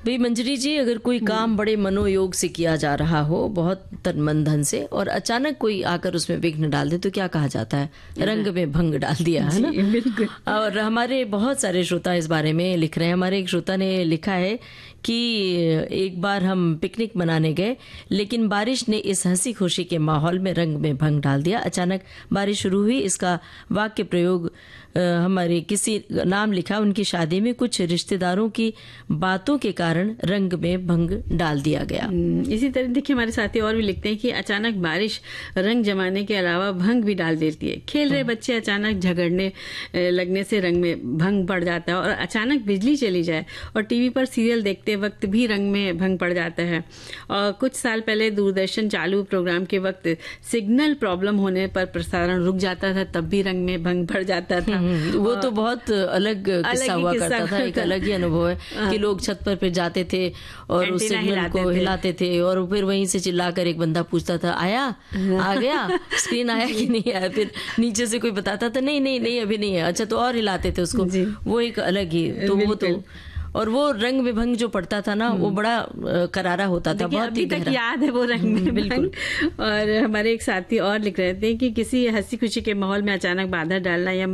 भाई मंजरी जी, अगर कोई काम बड़े मनोयोग से किया जा रहा हो, बहुत तन मन धन से, और अचानक कोई आकर उसमें विघ्न डाल दे तो क्या कहा जाता है? रंग में भंग डाल दिया, है ना? बिल्कुल। और हमारे बहुत सारे श्रोता इस बारे में लिख रहे हैं। हमारे एक श्रोता ने लिखा है कि एक बार हम पिकनिक मनाने गए, लेकिन बारिश ने इस हंसी खुशी के माहौल में रंग में भंग डाल दिया। अचानक बारिश शुरू हुई। इसका वाक्य प्रयोग हमारे किसी नाम लिखा, उनकी शादी में कुछ रिश्तेदारों की बातों के कारण रंग में भंग डाल दिया गया। इसी तरह देखिए हमारे साथी और भी लिखते हैं कि अचानक बारिश रंग जमाने के अलावा भंग भी डाल देती है। खेल रहे बच्चे अचानक झगड़ने लगने से रंग में भंग पड़ जाता है, और अचानक बिजली चली जाए और टीवी पर सीरियल देखते वक्त भी रंग में भंग पड़ जाता है। और कुछ साल पहले दूरदर्शन चालू प्रोग्राम के वक्त सिग्नल प्रॉब्लम होने पर प्रसारण रुक जाता था, तब भी रंग में भंग पड़ जाता था। वो तो बहुत अलग किस्सा हुआ करता था, एक अलग ही अनुभव है कि लोग छत पर जाते थे और उस सिग्नल को हिलाते थे, और फिर वहीं से चिल्लाकर एक बंदा पूछता था, आया, आ गया, स्क्रीन आया कि नहीं आया? फिर नीचे से कोई बताता था, नहीं नहीं नहीं अभी नहीं है। अच्छा, तो और हिलाते थे उसको। वो एक अलग ही तो वो तो, और वो रंग में भंग जो पड़ता था ना, वो बड़ा करारा होता था, बहुत अभी तक याद है वो रंग में बिल्कुल। और हमारे एक साथी और लिख रहे थे कि किसी हंसी खुशी के माहौल में अचानक बाधा डालना या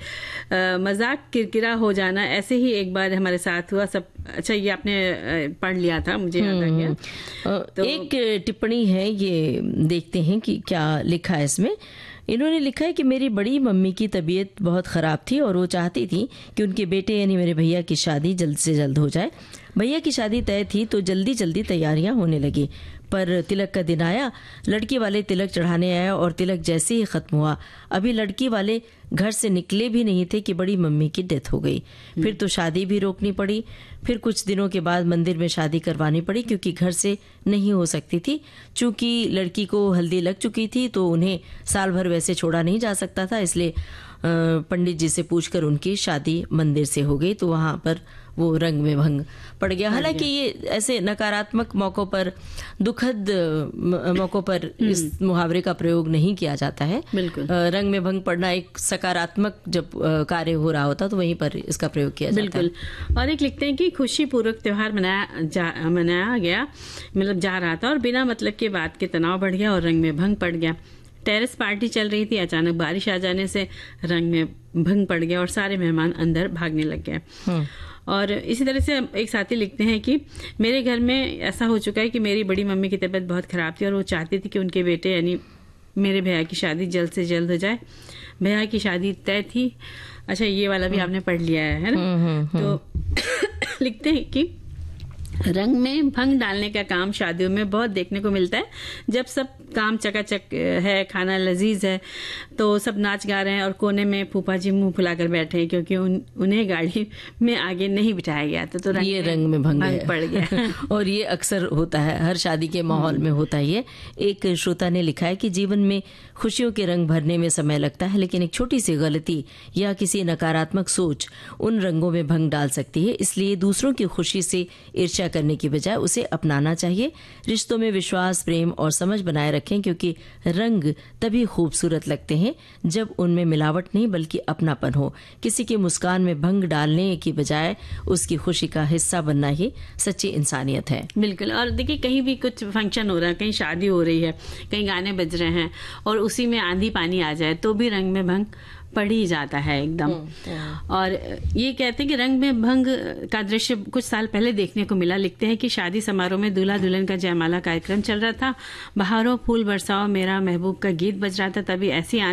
मजाक किरकिरा हो जाना, ऐसे ही एक बार हमारे साथ हुआ। सब अच्छा, ये आपने पढ़ लिया था, मुझे याद आ गया। तो एक टिप्पणी है, ये देखते हैं कि क्या लिखा है इसमें। इन्होंने लिखा है कि मेरी बड़ी मम्मी की तबीयत बहुत ख़राब थी और वो चाहती थी कि उनके बेटे यानी मेरे भैया की शादी जल्द से जल्द हो जाए। भैया की शादी तय थी तो जल्दी जल्दी तैयारियां होने लगी, पर तिलक का दिन आया, लड़की वाले तिलक चढ़ाने आया और तिलक जैसे ही ख़त्म हुआ, अभी लड़की वाले घर से निकले भी नहीं थे कि बड़ी मम्मी की डेथ हो गई। फिर तो शादी भी रोकनी पड़ी। फिर कुछ दिनों के बाद मंदिर में शादी करवानी पड़ी क्योंकि घर से नहीं हो सकती थी। चूंकि लड़की को हल्दी लग चुकी थी तो उन्हें साल भर वैसे छोड़ा नहीं जा सकता था, इसलिए पंडित जी से पूछकर उनकी शादी मंदिर से हो गई। तो वहां पर वो रंग में भंग पड़ गया। हालांकि ये ऐसे नकारात्मक मौकों पर, दुखद मौकों पर इस मुहावरे का प्रयोग नहीं किया जाता है। बिल्कुल। रंग में भंग पड़ना एक सकारात्मक जब कार्य हो रहा होता तो वहीं पर इसका प्रयोग किया जाता है। बिल्कुल। और एक लिखते हैं कि खुशी पूर्वक त्योहार मनाया गया, मतलब जा रहा था और बिना मतलब के बात के तनाव बढ़ गया और रंग में भंग पड़ गया। टेरेस पार्टी चल रही थी, अचानक बारिश आ जाने से रंग में भंग पड़ गया और सारे मेहमान अंदर भागने लग गए। और इसी तरह से एक साथी लिखते हैं कि मेरे घर में ऐसा हो चुका है कि मेरी बड़ी मम्मी की तबीयत बहुत खराब थी और वो चाहती थी कि उनके बेटे यानी मेरे भैया की शादी जल्द से जल्द हो जाए। भैया की शादी तय थी। अच्छा, ये वाला भी आपने पढ़ लिया है ना? तो लिखते हैं कि रंग में भंग डालने का काम शादियों में बहुत देखने को मिलता है। जब सब काम चकाचक है, खाना लजीज है, तो सब नाच गा रहे हैं और कोने में फूफा जी मुंह फुलाकर बैठे हैं क्योंकि उन्हें गाड़ी में आगे नहीं बिठाया गया था, तो ये रंग में भंग पड़ गया। और ये अक्सर होता है, हर शादी के माहौल में होता है ये। एक श्रोता ने लिखा है कि जीवन में खुशियों के रंग भरने में समय लगता है, लेकिन एक छोटी सी गलती या किसी नकारात्मक सोच उन रंगों में भंग डाल सकती है। इसलिए दूसरों की खुशी से ईर्ष्या करने की बजाय उसे अपनाना चाहिए। रिश्तों में विश्वास, प्रेम और समझ बनाए रखें, क्योंकि रंग तभी खूबसूरत लगते हैं जब उनमें मिलावट नहीं बल्कि अपनापन हो। किसी की मुस्कान में भंग डालने की बजाय उसकी खुशी का हिस्सा बनना ही सच्ची इंसानियत है। बिल्कुल। और देखिए, कहीं भी कुछ फंक्शन हो रहा है, कहीं शादी हो रही है, कहीं गाने बज रहे हैं और उसी में आंधी पानी आ जाए तो भी रंग में भंग पड़ ही जाता है एकदम। और ये कहते हैं कि रंग में भंग का दृश्य कुछ साल पहले देखने को मिला। लिखते हैं कि शादी समारोह में दूल्हा दुल्हन का जयमाला कार्यक्रम चल रहा था। बहारों फूल बरसाओ मेरा महबूब का गीत बज रहा था, तभी ऐसी